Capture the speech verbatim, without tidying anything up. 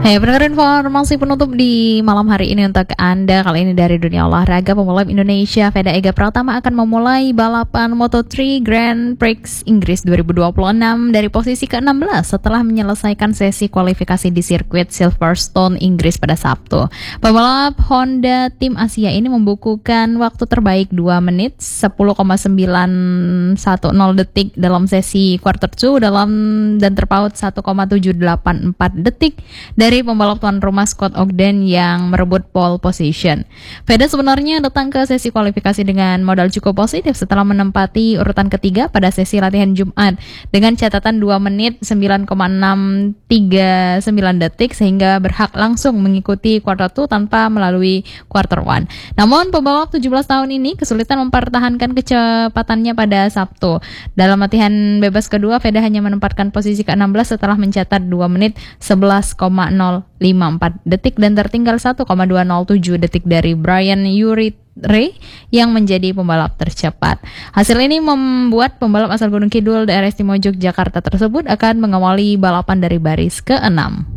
Hai, pendengar informasi penutup di malam hari ini untuk Anda. Kali ini dari dunia olahraga, pembalap Indonesia Veda Ega Pratama akan memulai balapan Moto tiga Grand Prix Inggris dua ribu dua puluh enam dari posisi ke enam belas setelah menyelesaikan sesi kualifikasi di sirkuit Silverstone, Inggris pada Sabtu. Pembalap Honda tim Asia ini membukukan waktu terbaik dua menit sepuluh koma sembilan satu nol detik dalam sesi quarter dua dalam dan terpaut satu koma tujuh delapan empat detik dari pembalap tuan rumah Scott Ogden yang merebut pole position. Veda sebenarnya datang ke sesi kualifikasi dengan modal cukup positif setelah menempati urutan ketiga pada sesi latihan Jumat dengan catatan dua menit sembilan koma enam tiga sembilan detik sehingga berhak langsung mengikuti quarter dua tanpa melalui quarter satu. Namun pembalap tujuh belas tahun ini kesulitan mempertahankan kecepatannya pada Sabtu. Dalam latihan bebas kedua, Veda hanya menempatkan posisi ke enam belas setelah mencatat dua menit sebelas koma nol lima empat detik dan tertinggal satu koma dua nol tujuh detik dari Brian Uritre yang menjadi pembalap tercepat. Hasil ini membuat pembalap asal Gunung Kidul daerah istimewa Yogyakarta tersebut akan mengawali balapan dari baris keenam.